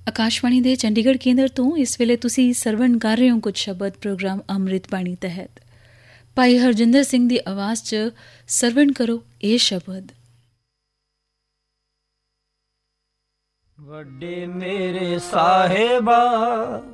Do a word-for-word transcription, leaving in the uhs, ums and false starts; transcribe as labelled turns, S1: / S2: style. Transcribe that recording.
S1: ਆਕਾਸ਼ਵਾਣੀ ਦੇ ਚੰਡੀਗੜ੍ਹ ਕੇਂਦਰ ਤੋਂ ਇਸ ਵੇਲੇ ਤੁਸੀਂ ਸਰਵਣ ਕਰ ਰਹੇ ਹੋ ਕੁਝ ਸ਼ਬਦ ਪ੍ਰੋਗਰਾਮ ਅੰਮ੍ਰਿਤ ਬਾਣੀ ਤਹਿਤ। ਭਾਈ ਹਰਜਿੰਦਰ ਸਿੰਘ ਦੀ ਆਵਾਜ਼ 'ਚ ਸਰਵਣ ਕਰੋ ਇਹ ਸ਼ਬਦ।
S2: ਵੱਡੇ ਮੇਰੇ ਸਾਹਿਬਾ